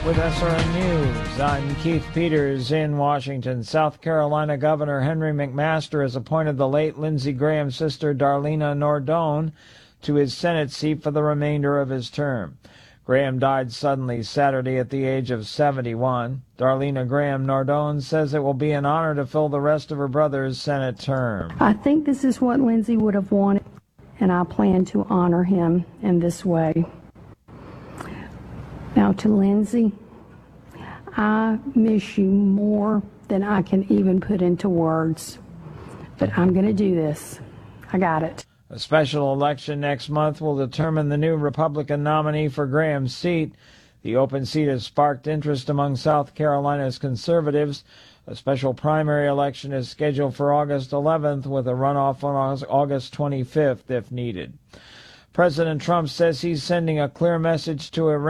with SRN News. I'm Keith Peters in Washington. South Carolina Governor Henry McMaster has appointed the late Lindsey Graham's sister Darlena Nordone to his Senate seat for the remainder of his term. Graham died suddenly Saturday at the age of 71. Darlena Graham Nordone says it will be an honor to fill the rest of her brother's Senate term. I think this is what Lindsey would have wanted, and I plan to honor him in this way. Now to Lindsey, I miss you more than I can even put into words, but I'm going to do this. I got it. A special election next month will determine the new Republican nominee for Graham's seat. The open seat has sparked interest among South Carolina's conservatives. A special primary election is scheduled for August 11th with a runoff on August 25th if needed. President Trump says he's sending a clear message to Iran